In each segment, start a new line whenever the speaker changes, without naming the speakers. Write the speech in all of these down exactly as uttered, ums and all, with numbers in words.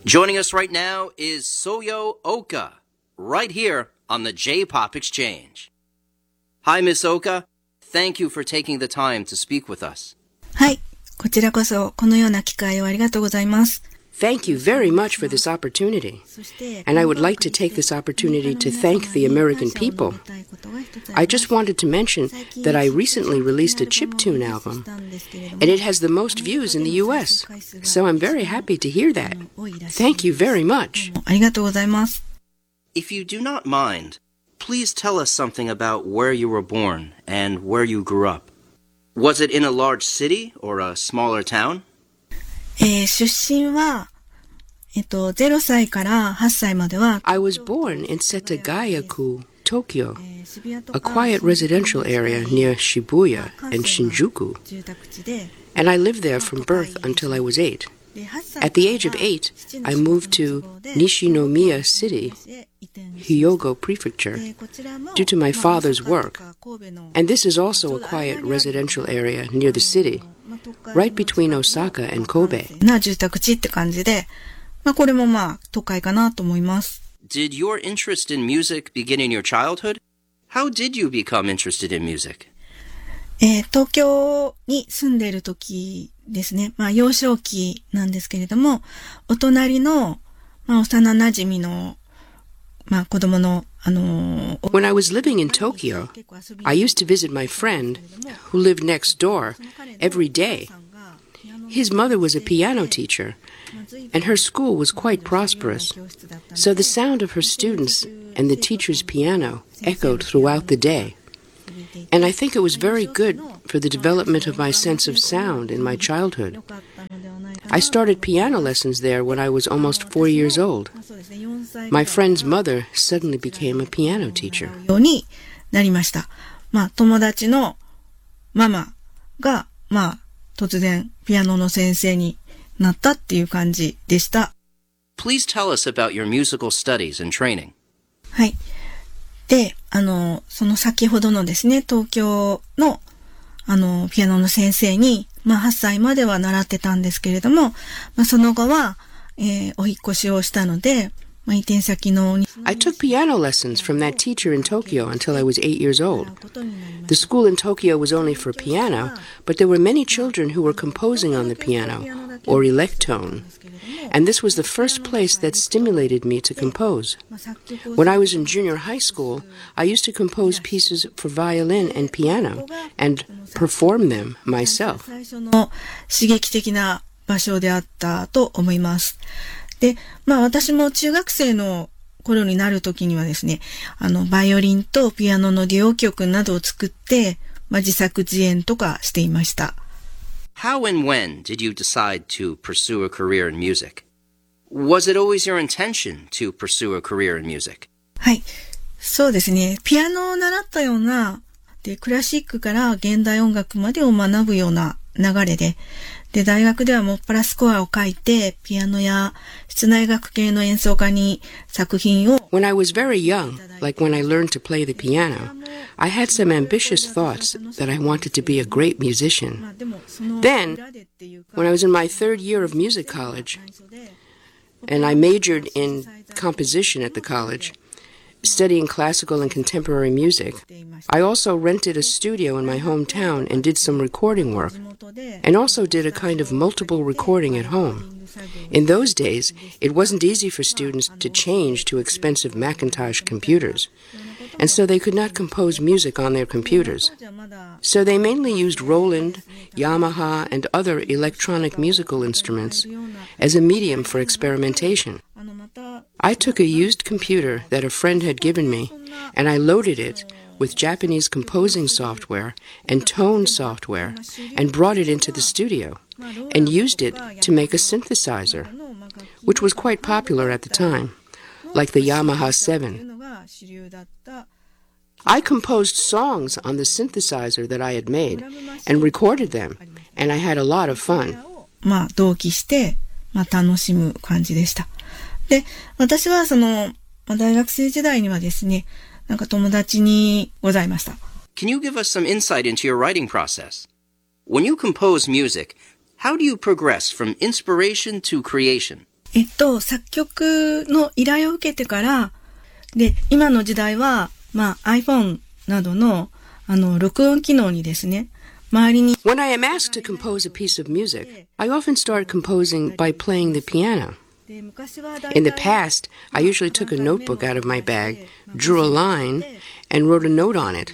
Joining us right now is Soyo Oka, right here on the J-Pop Exchange. Hi, Miss Oka. Thank you for taking the time to speak with us.
はい、こちらこそこのような機会をありがとうございます。
Thank you very much for this opportunity, and I would like to take this opportunity to thank the American people. I just wanted to mention that I recently released a chiptune album, and it has the most views in the U S, so I'm very happy to hear that. Thank you very much.
ありがとうございます。
If you do not mind, please tell us something about where you were born and where you grew up. Was it in a large city or a smaller town?
えー、出身は、えっと、ゼロさいからはっさいまでは、
I was born in Setagaya-ku, Tokyo, a quiet residential area near Shibuya and Shinjuku, and I lived there from birth until I was eight. At the age of eight, I moved to Nishinomiya City, Hyogo Prefecture, due to my father's work, and this is also a quiet residential area near the city, right between Osaka and Kobe.
な住宅地って感じで、まあこれもまあ都会かなと思います。
Did your interest in music begin in your childhood? How did you become interested in music?
えー、東京に住んでいる時ですね。まあ幼少期なんですけれども、お隣の、まあ、幼馴染の、まあ子供の、あのー、
When I was living in Tokyo, I used to visit my friend who lived next door every day. His mother was a piano teacher, and her school was quite prosperous, so the sound of her students and the teacher's piano echoed throughout the day. And I think it was very good for the development of my sense of sound in my childhood. I started piano lessons there when I was almost four years old. My friend's mother suddenly became a piano teacher.
ようになりました。まあ友達のママが、まあ突然ピアノの先生になったっていう感じでした。
Please tell us about your musical studies and training.
はい。で、あの、その先ほどのですね、東京の、あの、ピアノの先生に、まあ、はっさいまでは習ってたんですけれども、まあ、その後は、えー、お引っ越しをしたので、まあ、移転先の...
I took piano lessons from that teacher in Tokyo until I was eight years old. The school in Tokyo was only for piano, but there were many children who were composing on the piano, or electone. And this was the first place that stimulated me to compose. When I was in junior high school, I used to compose pieces for violin and piano, and perform them myself.
最初の刺激的な場所であったと思います。で、まあ私も中学生の頃になる時にはですね、あの、バイオリンとピアノのデュオ曲などを作って、まあ自作自演とかしていました。
How and when did you decide to pursue a career in music? Was it always your intention to pursue a career in music?
はい。そうですね。ピアノを習ったような、で、クラシックから現代音楽までを学ぶような流れで、で、大学ではもっぱらスコアを書いて、ピアノや室内楽系の演奏家に作品を...
When I was very young, like when I learned to play the piano, I had some ambitious thoughts that I wanted to be a great musician. Then, when I was in my third year of music college, and I majored in composition at the college, studying classical and contemporary music, I also rented a studio in my hometown and did some recording work, and also did a kind of multiple recording at home. In those days, it wasn't easy for students to change to expensive Macintosh computers, and so they could not compose music on their computers. So they mainly used Roland, Yamaha, and other electronic musical instruments as a medium for experimentation. I took a used computer that a friend had given me, and I loaded it with Japanese composing software and tone software, and brought it into the studio, and used it to make a synthesizer, which was quite popular at the time, like the Yamaha seven. I composed songs on the synthesizer that I had made, and recorded them, and I had a lot of fun.
まあ、同期して、まあ、楽しむ感じでした。で、私はその、大学生時代にはですね、なんか友達にございました。
Can you give us some insight into your writing process? When you compose music, how do you progress from inspiration to creation?
えっと、作曲の依頼を受けてから、で、今の時代は、まあ iPhone などの、あの、録音機能にですね、周りに。
When I am asked to compose a piece of music, I often start composing by playing the piano. In the past, I usually took a notebook out of my bag, drew a line, and wrote a note on it.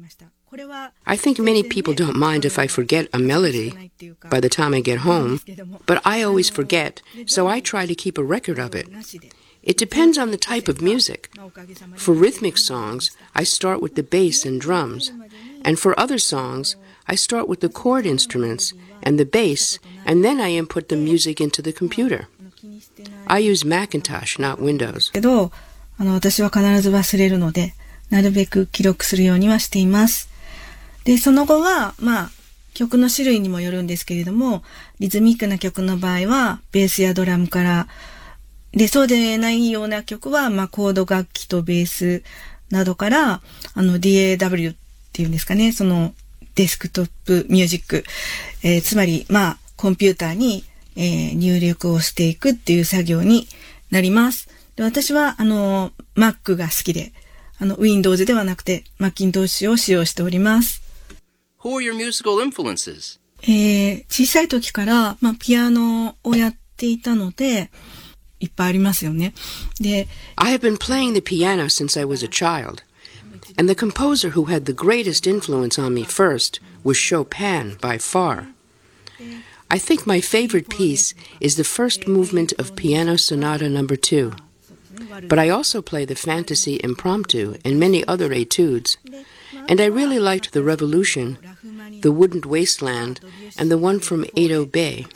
I think many people don't mind if I forget a melody by the time I get home, but I always forget, so I try to keep a record of it. It depends on the type of music. For rhythmic songs, I start with the bass and drums, and for other songs, I start with the chord instruments and the bass, and then I input the music into the computer. I use Macintosh, not Windows.
けど、あの、私は必ず忘れるので、なるべく記録するようにはしています。で、その後は、まあ、曲の種類にもよるんですけれども、リズミックな曲の場合は、ベースやドラムから、で、そうでないような曲は、まあ、コード楽器とベースなどから、あの、ディーエーダブリュー っていうんですかね、その、デスクトップミュージック、えー、つまり、まあ、コンピューターに、えー、入力をしていくっていう作業になります。で、私は、あの、Mac が好きで、あの、Windows ではなくて、Macintosh を使用しております。
Who are your musical influences?
えー、小さい時から、まあ、ピアノをやっていたので、いっぱいありますよね。で、
I have been playing the piano since I was a child, and the composer who had the greatest influence on me first was Chopin by far. I think my favorite piece is the first movement of Piano Sonata Number Two, but I also play the Fantasy Impromptu and many other etudes, and I really liked the Revolution, the Wooded Wasteland, and the one from Edo Bay.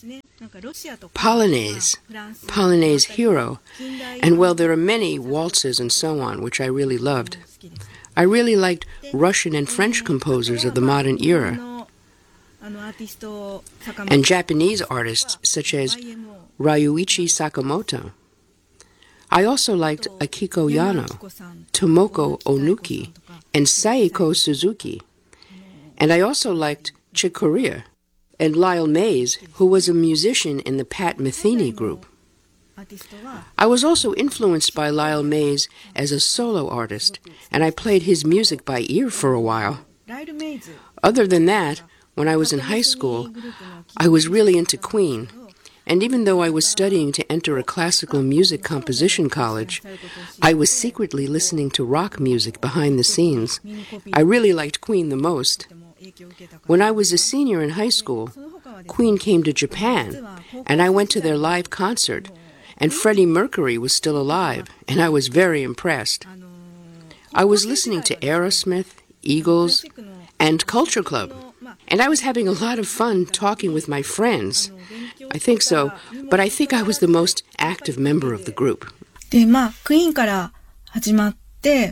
Polonaise, Polonaise Hero, and well, there are many waltzes and so on, which I really loved. I really liked Russian and French composers of the modern era, and Japanese artists such as Ryuichi Sakamoto. I also liked Akiko Yano, Tomoko Onuki, and Saiko Suzuki. And I also liked Chick Corea and Lyle Mays, who was a musician in the Pat Metheny group. I was also influenced by Lyle Mays as a solo artist, and I played his music by ear for a while. Other than that, when I was in high school, I was really into Queen, and even though I was studying to enter a classical music composition college, I was secretly listening to rock music behind the scenes. I really liked Queen the most. When I was a senior in high school, Queen came to Japan, and I went to their live concert, and Freddie Mercury was still alive, and I was very impressed. I was listening to Aerosmith, Eagles, and Culture Club, and I was having a lot of fun talking with my friends. I think so, but I think I was the most active member of the group.
で、まあ、クイーンから始まって、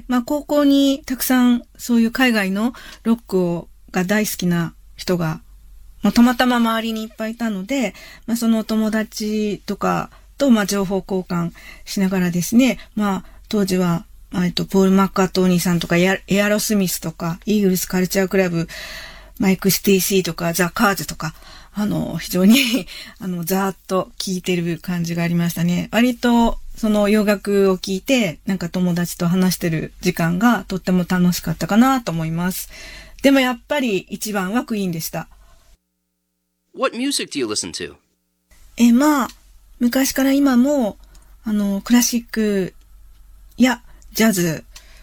まあ、高校にたくさんそういう海外のロックをが大好きな人が、まあ、たまたま周りにいっぱいいたので、まあ、そのお友達とかと、まあ、情報交換しながらですね、まあ、当時は、えっと、ポール・マッカートニーさんとか、エアロスミスとか、イーグルスカルチャークラブ、マイク・シティ・シーとか、ザ・カーズとか、あの、非常に、あの、ざーっと聴いてる感じがありましたね。割と、その洋楽を聴いて、なんか友達と話してる時間がとっても楽しかったかなと思います。でもやっぱり一番はクイーンでした。
What music do you listen to?
え、まあ、昔から今も、あの、クラシックやジャズ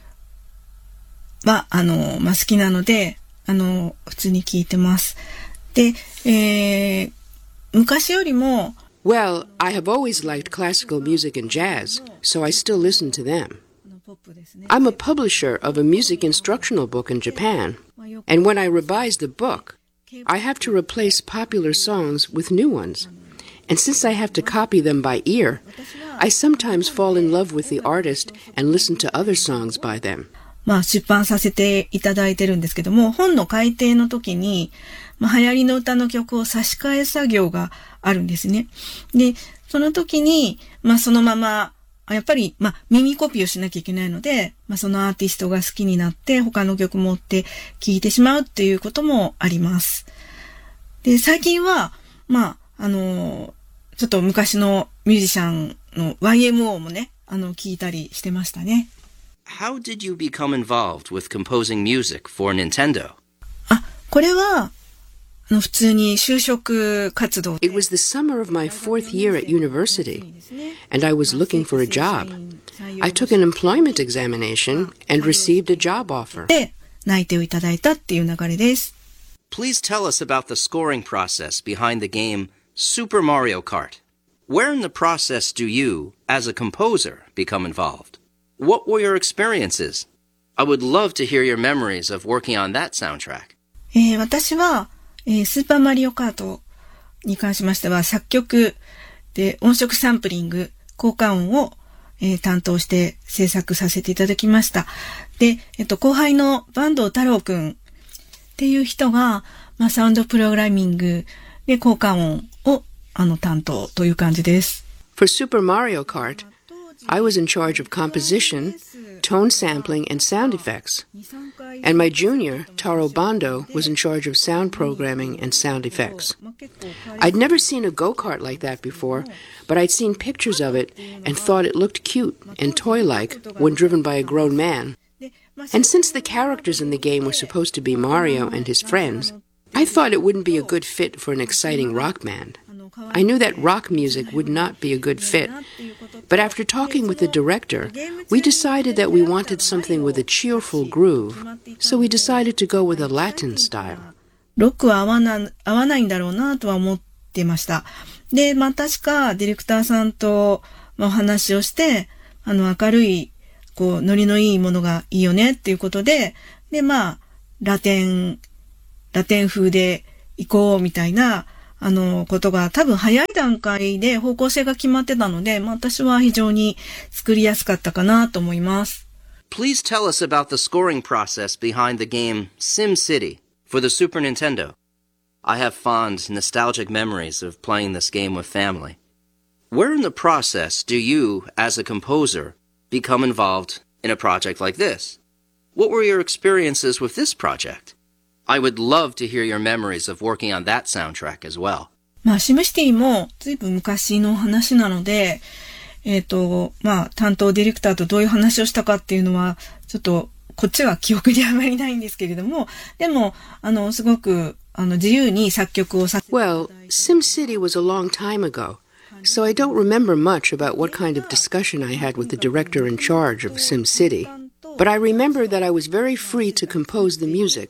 は、あの、まあ、好きなので、あの、普通に聴いてます。で、えー、昔よりも、
Well, I have always liked classical music and jazz, so I still listen to them. I'm a publisher of a music instructional book in Japan, and when I revise the book, I have to replace popular songs with new ones. And since I have to copy them by ear, I sometimes fall in love with the artist and listen to other songs by them.
まあ出版させていただいてるんですけども、本の改訂の時に、まあ、流行りの歌の曲を差し替え作業があるんですね。で、その時に、まあそのまま、やっぱり、まあ耳コピーをしなきゃいけないので、まあそのアーティストが好きになって他の曲持って聴いてしまうっていうこともあります。で、最近は、まあ、あの、 ちょっと昔のミュージシャンの ワイエムオー もね、あの、聞いたりしてましたね。
How did you become involved with composing music for Nintendo?
あ、これは、あの、普通に就職活動。
It was the summer of my fourth year at university, and I was looking for a job. I took an employment examination and received a job offer.
で、内定をいただいたっていう流れです。
Please tell us about the scoring process behind the game Super Mario Kart. Where in the process do you, as a composer, become involved? What were your experiences? I would love to hear your memories of working on that soundtrack.
えー、私は、えー、スーパーマリオカートに関しましては作曲で音色サンプリング、効果音を、えー、担当して制作させていただきました。で、えっと、後輩の坂東太郎くんっていう人が、まあ、サウンドプログラミングで効果音をあの担当という感じです。
For Super Mario Kart, I was in charge of composition, tone sampling, and sound effects. And my junior, Taro Bando, was in charge of sound programming and sound effects. I'd never seen a go-kart like that before, but I'd seen pictures of it and thought it looked cute and toy-like when driven by a grown man. And since the characters in the game were supposed to be Mario and his friends, I thought it wouldn't be a good fit for an exciting rock band. I knew that rock music would not be a good fit, but after talking with the director, we decided that we wanted something with a cheerful groove, so we decided to go with a Latin style.
ロックは合わな、合わないんだろうなとは思ってました。で、まあ確かディレクターさんとお話をして、あの明るい、こう、ノリのいいものがいいよねっていうことで、で、まあ、ラテン、ラテン風で行こうみたいな、あの、ことが多分早い段階で方向性が決まってたので、まあ私は非常に作りやすかったかなと思います。
Please tell us about the scoring process behind the game SimCity for the Super Nintendo. I have fond, nostalgic memories of playing this game with family. Where in the process do you, as a composer, become involved in a project like this? What were your experiences with this project?I would love to hear your memories of working on that soundtrack as well.
まあ、シムシティもずいぶん昔の話なので、えっと、まあ、担当ディレクターとどういう話をしたかっていうのは、ちょっと、こっちは記憶にあまりないんですけれども、でも、あの、すごく、あの、自由に作曲をさせていただいた。
Well, SimCity was a long time ago, so I don't remember much about what kind of discussion I had with the director in charge of SimCity.But I remember that I was very free to compose the music.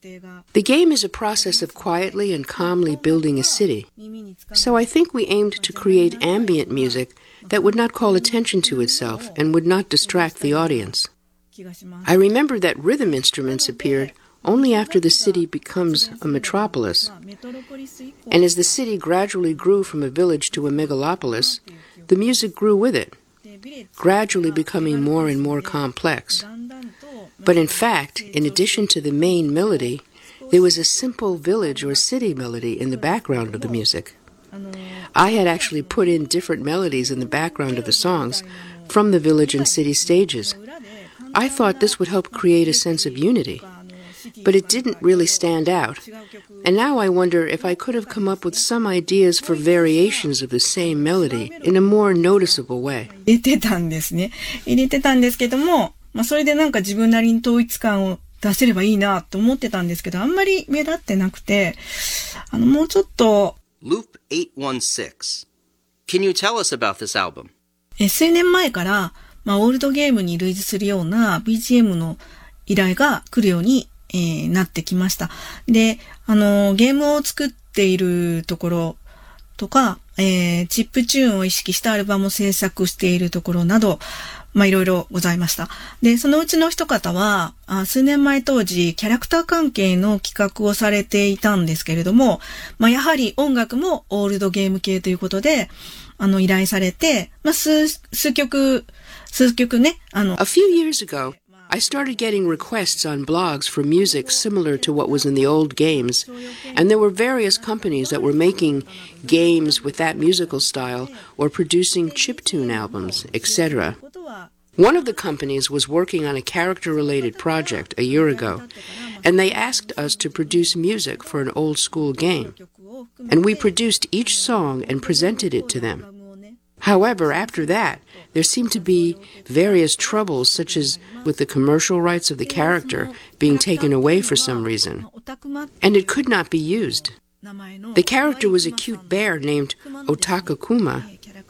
The game is a process of quietly and calmly building a city. So I think we aimed to create ambient music that would not call attention to itself and would not distract the audience. I remember that rhythm instruments appeared only after the city becomes a metropolis. And as the city gradually grew from a village to a megalopolis, the music grew with it.Gradually becoming more and more complex. But in fact, in addition to the main melody, there was a simple village or city melody in the background of the music. I had actually put in different melodies in the background of the songs from the village and city stages. I thought this would help create a sense of unity. But it didn't really stand out. And now I wonder if I could have come up with some ideas for variations of the same melody in a more noticeable way.
入れてたんですね。入れてたんですけども、まあそれでなんか自分なりに統一感を出せればいいなと思ってたんですけど、あんまり目立ってなくて、あのもうちょっと。
Loop eight one six. Can you tell us about this album?
え、数年前から、まあオールドゲームに類似するような ビージーエム の依頼が来るようにえー、なってきました。で、あの、ゲームを作っているところとか、えー、チップチューンを意識したアルバムを制作しているところなど、まあ、いろいろございました。で、そのうちの一方は、あ数年前当時、キャラクター関係の企画をされていたんですけれども、まあ、やはり音楽もオールドゲーム系ということで、あの、依頼されて、まあ、数、数曲、数曲ね、あの、
A few years ago,I started getting requests on blogs for music similar to what was in the old games, and there were various companies that were making games with that musical style or producing chiptune albums, et cetera. One of the companies was working on a character-related project a year ago, and they asked us to produce music for an old-school game. And we produced each song and presented it to them. However, after that, there seemed to be various troubles, such as with the commercial rights of the character being taken away for some reason, and it could not be used. The character was a cute bear named Otaka-kuma,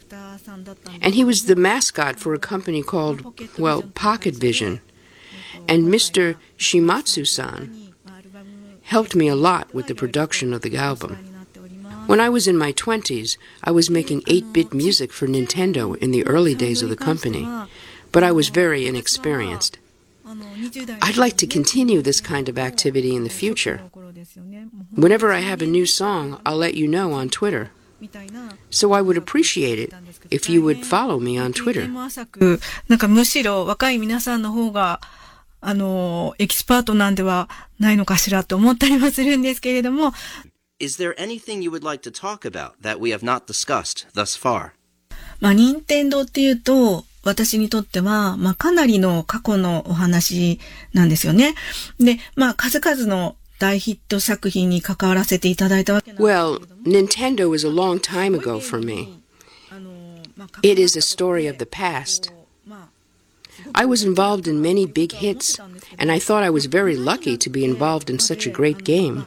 and he was the mascot for a company called, well, Pocket Vision. And Mister Shimatsu-san helped me a lot with the production of the album. When I was in my twenties, I was making eight-bit music for Nintendo in the early days of the company, but I was very inexperienced. I'd like to continue this kind of activity in the future. Whenever I have a new song, I'll let you know on Twitter. So I would appreciate it if you would follow me on Twitter.
なんかむしろ若い皆さんの方があのエキスパートなんではないのかしらと思ったりもするんですけれども。
Is there anything you would like to talk about that we have not discussed thus far?
まあ、任天堂っていうと、私にとっては、まあ、かなりの過去のお話なんですよね。で、まあ、数々の大ヒット作品に関わらせていただいたわけなんですけれども。
Well, Nintendo was a long time ago for me. It is a story of the past. I was involved in many big hits, and I thought I was very lucky to be involved in such a great game.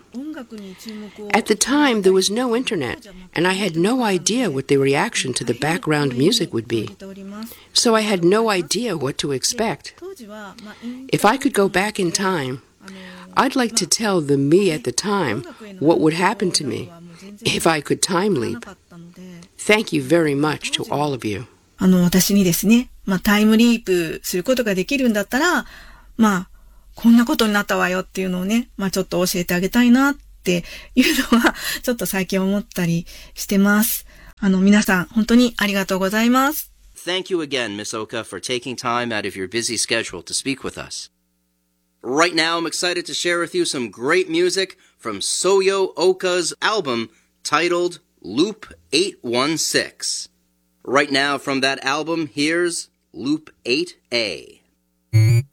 At the time, there was no internet, and I had no idea what the reaction to the background music would be. So I had no idea what to expect. If I could go back in time, I'd like to tell the me at the time what would happen to me if I could time leap. Thank you very much to all of you.
あの、私にですね、まあ、タイムリープすることができるんだったら、まあ、こんなことになったわよっていうのをね、まあ、ちょっと教えてあげたいなっていうのは、ちょっと最近思ったりしてます。あの、皆さん、本当にありがとうございます。
Thank you again, Miss Oka, for taking time out of your busy schedule to speak with us. Right now, I'm excited to share with you some great music from Soyo Oka's album titled Loop eight one six. Right now, from that album, here's Loop eight A.